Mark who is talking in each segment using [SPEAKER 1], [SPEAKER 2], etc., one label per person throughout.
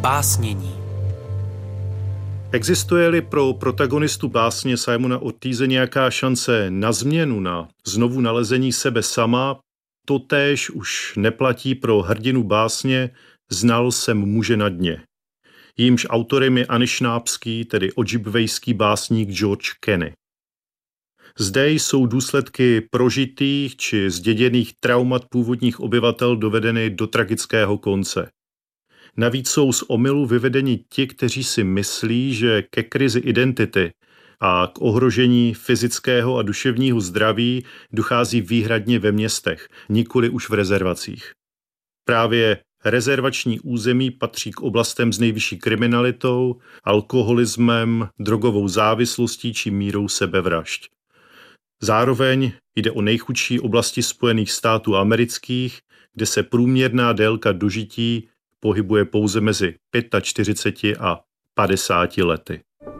[SPEAKER 1] Zbásnění.
[SPEAKER 2] Existuje-li pro protagonistu básně Simona Ortize nějaká šance na změnu, na znovu nalezení sebe sama, totéž už neplatí pro hrdinu básně Znal jsem muže na dně. Jímž autorem je anišnábský, tedy odžibvejský básník George Kenny. Zde jsou důsledky prožitých či zděděných traumat původních obyvatel dovedeny do tragického konce. Navíc jsou z omylu vyvedeni ti, kteří si myslí, že ke krizi identity a k ohrožení fyzického a duševního zdraví dochází výhradně ve městech, nikoli už v rezervacích. Právě rezervační území patří k oblastem s nejvyšší kriminalitou, alkoholismem, drogovou závislostí či mírou sebevražd. Zároveň jde o nejchudší oblasti Spojených států amerických, kde se průměrná délka dožití pohybuje pouze mezi 45 a 50 lety.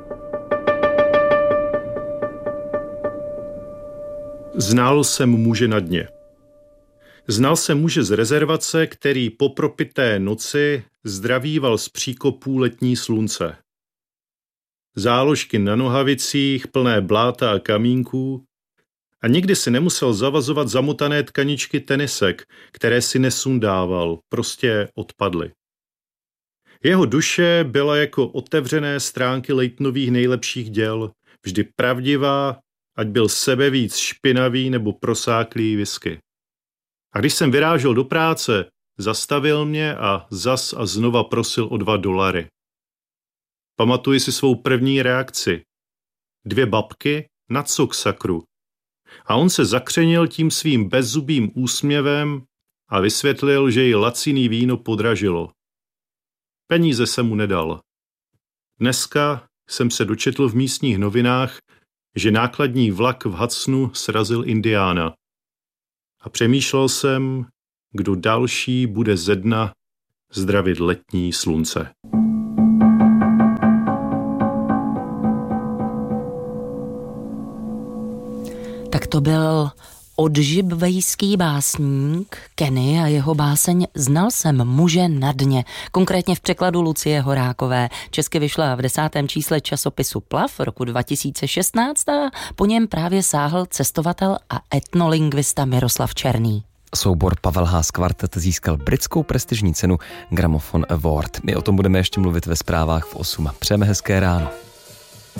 [SPEAKER 2] Znal jsem muže na dně. Znal jsem muže z rezervace, který po propité noci zdravíval z příkopů letní slunce. Záložky na nohavicích, plné bláta a kamínků, a nikdy si nemusel zavazovat zamotané tkaničky tenisek, které si nesundával, prostě odpadly. Jeho duše byla jako otevřené stránky Leightonových nejlepších děl, vždy pravdivá, ať byl sebevíc špinavý nebo prosáklý whisky. A když jsem vyrážel do práce, zastavil mě a zas a znova prosil o $2. Pamatuji si svou první reakci. 2 babky, na co k sakru? A on se zakřenil tím svým bezzubým úsměvem a vysvětlil, že jí laciný víno podražilo. Peníze jsem mu nedal. Dneska jsem se dočetl v místních novinách, že nákladní vlak v Hudsonu srazil Indiána. A přemýšlel jsem, kdo další bude ze dna zdravit letní slunce.
[SPEAKER 3] Tak to byl odžibvejský básník Kenny a jeho báseň Znal jsem muže na dně, konkrétně v překladu Lucie Horákové. Česky vyšla v 10. čísle časopisu Plav roku 2016 a po něm právě sáhl cestovatel a etnolingvista Miroslav Černý.
[SPEAKER 4] Soubor Pavel Haas Kvartet získal britskou prestižní cenu Gramophone Award. My o tom budeme ještě mluvit ve zprávách v 8. Přejeme hezké ráno.